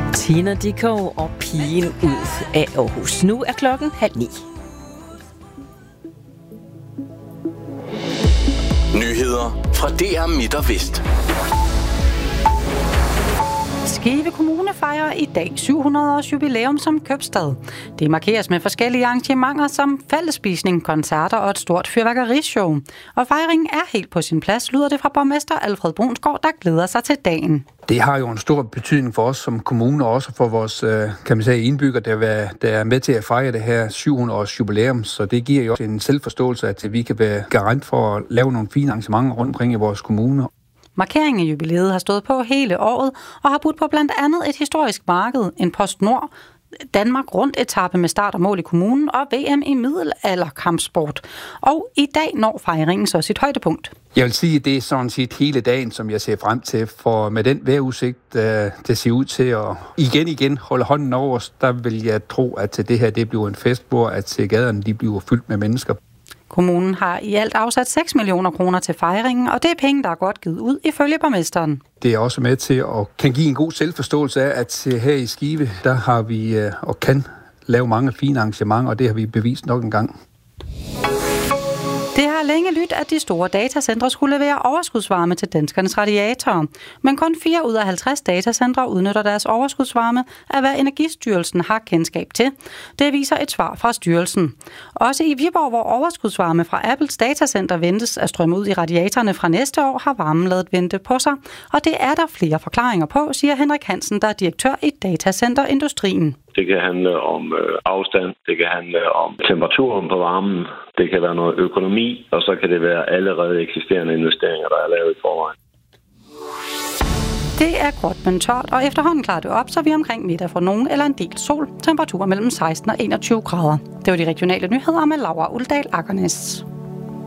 Tina Dickow og Pigen ud af Aarhus. Nu er klokken 8:30. Nyheder fra DR Midt og Vest. Skive Kommune fejrer i dag 700-års jubilæum som købstad. Det markeres med forskellige arrangementer som fællesspisning, koncerter og et stort fyrværkerishow. Og fejringen er helt på sin plads, lyder det fra borgmester Alfred Brunsgaard, der glæder sig til dagen. Det har jo en stor betydning for os som kommune, og også for vores indbyggere, der er med til at fejre det her 700-års jubilæum. Så det giver jo også en selvforståelse, at vi kan være garant for at lave nogle fine arrangementer rundt omkring i vores kommune. Markeringen af jubilæet har stået på hele året og har budt på blandt andet et historisk marked, en PostNord, Danmark rundt etape med start og mål i kommunen og VM i middelalderkampsport. Og i dag når fejringen så sit højdepunkt. Jeg vil sige, at det er sådan set hele dagen, som jeg ser frem til, for med den vejrudsigt, det ser ud til at igen holde hånden over os, der vil jeg tro, at det her det bliver en fest, hvor at gaderne de bliver fyldt med mennesker. Kommunen har i alt afsat 6 millioner kroner til fejringen, og det er penge, der er godt givet ud ifølge borgmesteren. Det er også med til at kan give en god selvforståelse af, at her i Skive, der har vi og kan lave mange fine arrangementer, og det har vi bevist nok en gang. Det har længe lyttet, at de store datacentre skulle levere overskudsvarme til danskernes radiatorer. Men kun 4 ud af 50 datacentre udnytter deres overskudsvarme af, hvad Energistyrelsen har kendskab til. Det viser et svar fra styrelsen. Også i Viborg, hvor overskudsvarme fra Apples datacenter ventes at strømme ud i radiatorerne fra næste år, har varmen ladet vente på sig. Og det er der flere forklaringer på, siger Henrik Hansen, der er direktør i datacenterindustrien. Det kan handle om afstand, det kan handle om temperaturen på varmen, det kan være noget økonomi, og så kan det være allerede eksisterende investeringer, der er lavet i forvejen. Det er gråt, men tørt, og efterhånden klarer det op, så vi omkring middag får nogen eller en del sol. Temperaturer mellem 16 og 21 grader. Det var de regionale nyheder med Laura Uldal Akernes.